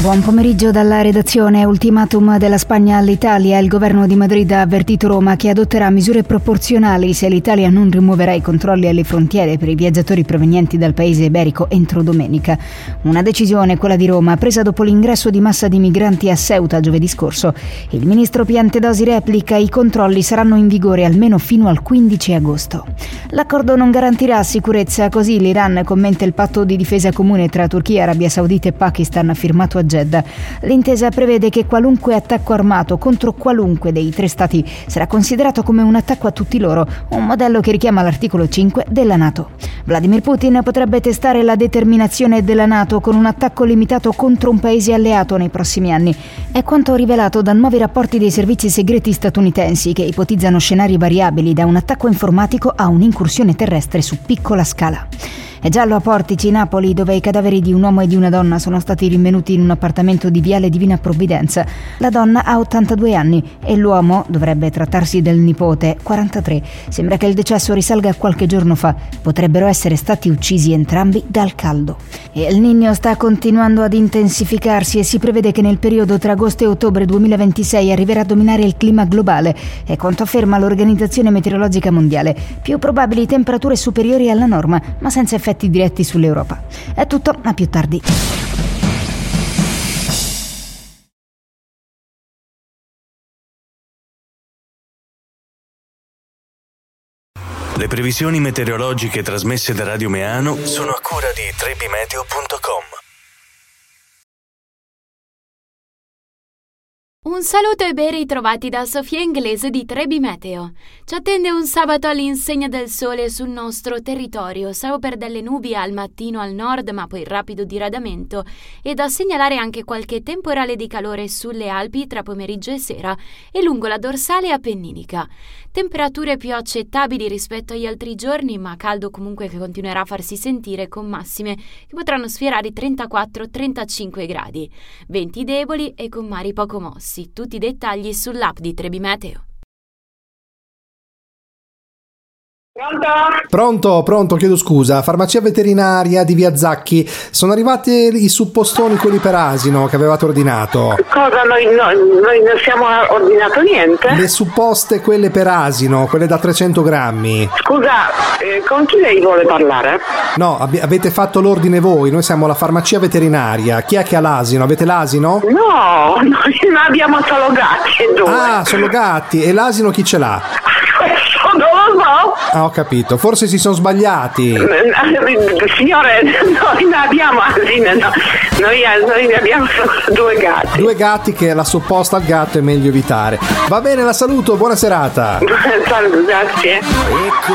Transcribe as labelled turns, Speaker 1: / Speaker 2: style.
Speaker 1: Buon pomeriggio dalla redazione. Ultimatum della Spagna all'Italia. Il governo di Madrid ha avvertito Roma che adotterà misure proporzionali se l'Italia non rimuoverà i controlli alle frontiere per i viaggiatori provenienti dal paese iberico entro domenica. Una decisione, quella di Roma, presa dopo l'ingresso di massa di migranti a Ceuta giovedì scorso. Il ministro Piantedosi replica: i controlli saranno in vigore almeno fino al 15 agosto. L'accordo non garantirà sicurezza, così l'Iran commenta il patto di difesa comune tra Turchia, Arabia Saudita e Pakistan firmato a Jeddah. L'intesa prevede che qualunque attacco armato contro qualunque dei tre stati sarà considerato come un attacco a tutti loro, un modello che richiama l'articolo 5 della NATO. Vladimir Putin potrebbe testare la determinazione della NATO con un attacco limitato contro un paese alleato nei prossimi anni. È quanto rivelato da nuovi rapporti dei servizi segreti statunitensi che ipotizzano scenari variabili, da un attacco informatico a un'incursione terrestre su piccola scala. È giallo a Portici, Napoli, dove i cadaveri di un uomo e di una donna sono stati rinvenuti in un appartamento di Viale Divina Provvidenza. La donna ha 82 anni e l'uomo, dovrebbe trattarsi del nipote, 43. Sembra che il decesso risalga a qualche giorno fa. Potrebbero essere stati uccisi entrambi dal caldo. E il Niño sta continuando ad intensificarsi e si prevede che nel periodo tra agosto e ottobre 2026 arriverà a dominare il clima globale. È quanto afferma l'Organizzazione Meteorologica Mondiale. Più probabili temperature superiori alla norma, ma senza effetti diretti sull'Europa. È tutto, a più tardi.
Speaker 2: Le previsioni meteorologiche trasmesse da Radio Meano sono a cura di trebimeteo.com.
Speaker 3: Un saluto e ben ritrovati da Sofia Inglese di Trebi Meteo. Ci attende un sabato all'insegna del sole sul nostro territorio, salvo per delle nubi al mattino al nord, ma poi rapido diradamento, e da segnalare anche qualche temporale di calore sulle Alpi tra pomeriggio e sera e lungo la dorsale appenninica. Temperature più accettabili rispetto agli altri giorni, ma caldo comunque che continuerà a farsi sentire, con massime che potranno sfiorare i 34-35 gradi. Venti deboli e con mari poco mossi. Tutti i dettagli sull'app di Trebi Meteo.
Speaker 4: Pronto, chiedo scusa. Farmacia veterinaria di Via Zacchi. Sono arrivati i suppostoni, quelli per asino che avevate ordinato.
Speaker 5: Cosa? Noi non siamo ordinato niente?
Speaker 4: Le supposte, quelle per asino, quelle da 300 grammi.
Speaker 5: Scusa, con chi lei vuole parlare?
Speaker 4: No, avete fatto l'ordine voi. Noi siamo la farmacia veterinaria. Chi è che ha l'asino? Avete l'asino?
Speaker 5: No, noi abbiamo solo gatti e due.
Speaker 4: Ah, solo gatti. E l'asino chi ce l'ha?
Speaker 5: Questo non lo so.
Speaker 4: Ah, ho capito. Forse si sono sbagliati.
Speaker 5: Signore, noi non abbiamo asino, no. Noi abbiamo solo due gatti.
Speaker 4: Due gatti che la supposta al gatto è meglio evitare. Va bene, la saluto. Buona serata.
Speaker 5: Salve, grazie.
Speaker 2: Ecco